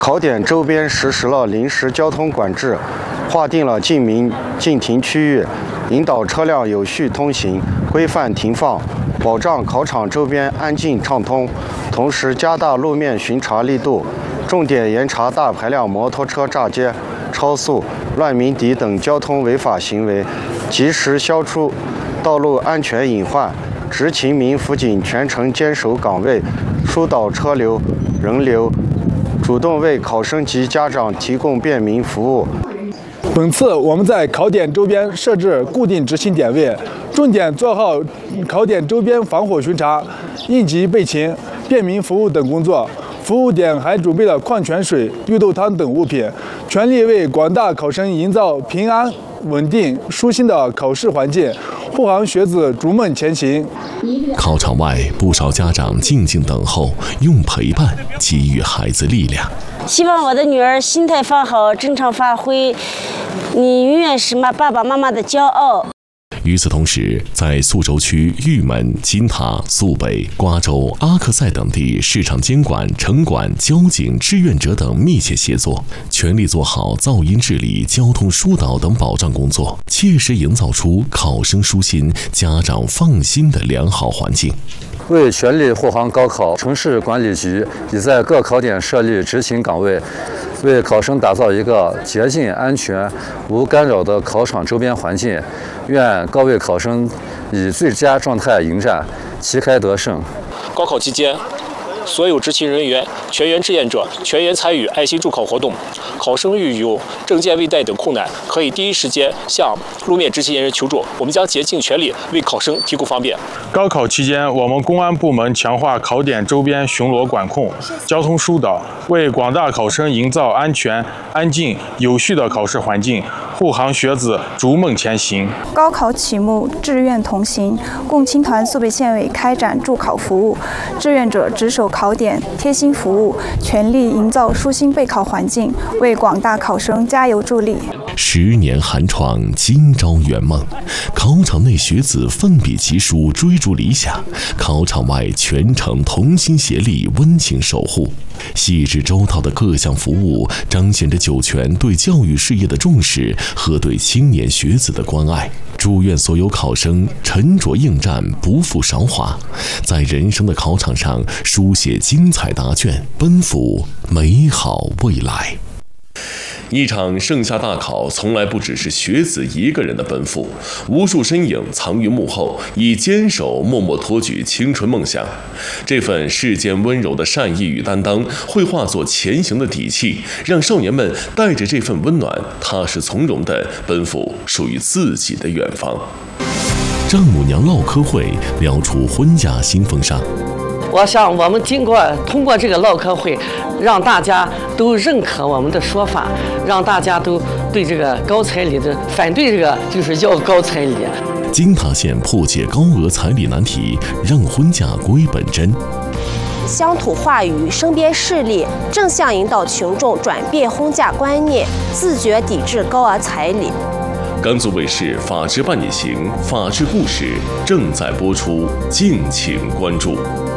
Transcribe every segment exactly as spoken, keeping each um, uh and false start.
考点周边实施了临时交通管制，划定了禁鸣禁停区域，引导车辆有序通行，规范停放，保障考场周边安静畅通。同时加大路面巡查力度，重点严查大排量摩托车炸街、超速、乱鸣笛等交通违法行为，及时消除道路安全隐患。执勤民辅警全程坚守岗位，疏导车流人流，主动为考生及家长提供便民服务。 本次我们在考点周边设置固定执勤点位，重点做好考点周边防火巡查、应急备勤、便民服务等工作。服务点还准备了矿泉水、绿豆汤等物品，全力为广大考生营造平安、稳定、舒心的考试环境，护航学子逐梦前行。 考场外，不少家长静静等候，用陪伴给予孩子力量。 希望我的女儿心态放好，正常发挥，你永远是妈爸爸妈妈的骄傲。 与此同时，在宿州区玉门、金塔、肃北、瓜州、阿克塞等地市场监管、城管、交警、志愿者等密切协作，全力做好噪音治理、交通疏导等保障工作，切实营造出考生舒心、家长放心的良好环境。 为全力护航高考，城市管理局已在各考点设立执勤岗位，为考生打造一个洁净、安全、无干扰的考场周边环境。愿各位考生以最佳状态迎战，旗开得胜。 高考期间，所有执勤人员、全员志愿者全员参与爱心助考活动。考生遇有证件未带等困难，可以第一时间向路面执勤人员求助，我们将竭尽全力为考生提供方便。 高考期间，我们公安部门强化考点周边巡逻管控、交通疏导，为广大考生营造安全、安静、有序的考试环境，护航学子逐梦前行。 高考启幕，志愿同行，共青团肃北县委开展助考服务，志愿者值守考点，贴心服务，全力营造舒心备考环境，为广大考生加油助力。 十年寒窗，今朝圆梦。考场内学子奋笔疾书，追逐理想；考场外全程同心协力，温情守护。细致周到的各项服务，彰显着酒泉对教育事业的重视和对青年学子的关爱。祝愿所有考生沉着应战，不负韶华，在人生的考场上书写精彩答卷，奔赴美好未来。一场盛夏大考从来不只是学子一个人的奔赴，无数身影藏于幕后，以坚守默默托举青春梦想。这份世间温柔的善意与担当，会化作前行的底气，让少年们带着这份温暖，踏实从容地奔赴属于自己的远方。丈母娘唠嗑会聊出婚嫁新风尚。 我想我们经过通过这个唠嗑会，让大家都认可我们的说法，让大家都对这个高彩礼的反对这个就是要高彩礼。 金塔县破解高额彩礼难题，让婚嫁归本真。 乡土话语、身边事例，正向引导群众转变婚嫁观念，自觉抵制高额彩礼。 甘肃卫视《法治伴你行》法治故事正在播出，敬请关注。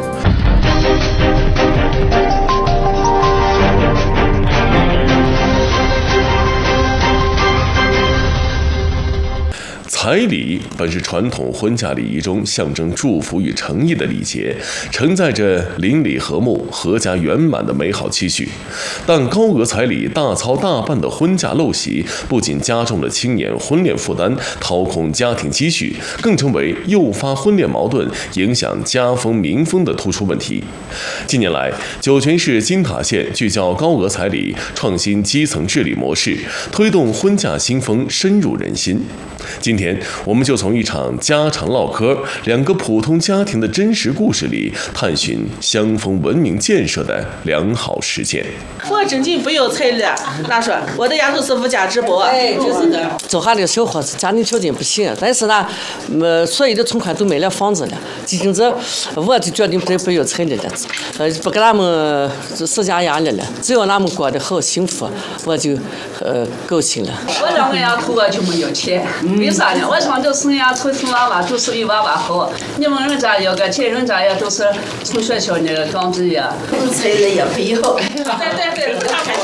彩礼本是传统婚嫁礼仪中象征祝福与诚意的礼节，承载着邻里和睦、阖家圆满的美好期许。但高额彩礼大操大办的婚嫁陋习，不仅加重了青年婚恋负担，掏空家庭积蓄，更成为诱发婚恋矛盾、影响家风民风的突出问题。近年来，酒泉市金塔县聚焦高额彩礼，创新基层治理模式，推动婚嫁新风深入人心。今天，我们就从一场家常唠嗑、两个普通家庭的真实故事里，探寻乡风文明建设的良好实践。 我真进不要彩礼，那说我的丫头师傅家直播，哎，就是的。 走下这个小伙子家庭条件不行，但是呢，呃，所有的存款都买了房子了。今天这我就决定不不要彩礼了，呃，不给他们施加压力了，只要他们过得好幸福，我就呃高兴了。 我两个丫头我就没要钱。为啥呢？ 呢？为什么都生养头疼娃娃就是比娃娃好？你们人家要个亲人家也都是从学校那个刚毕业， 不催了也不要。 对对对。